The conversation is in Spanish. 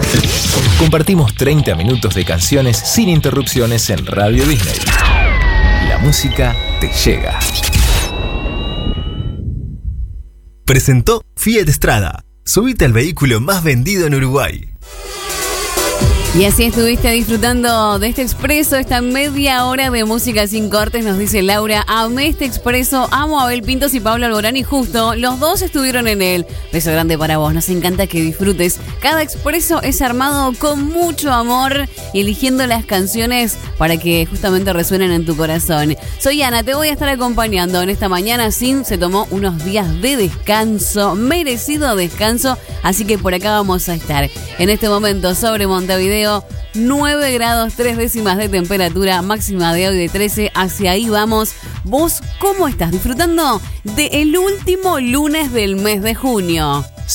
Compartimos 30 minutos de canciones sin interrupciones en Radio Disney. La música te llega. Presentó Fiat Strada. Subite al vehículo más vendido en Uruguay. Y así estuviste disfrutando de este expreso, esta media hora de música sin cortes, nos dice Laura. Amé este expreso, amo a Abel Pintos y Pablo Alborán y justo los dos estuvieron en él. Beso grande para vos, nos encanta que disfrutes. Cada expreso es armado con mucho amor y eligiendo las canciones para que justamente resuenen en tu corazón. Soy Ana, te voy a estar acompañando en esta mañana. Sin se tomó unos días de descanso, merecido descanso, así que por acá vamos a estar. En este momento sobre Montevideo, 9 grados 3 décimas de temperatura, máxima de hoy de 13, hacia ahí vamos. ¿Vos cómo estás disfrutando del último lunes del mes de junio?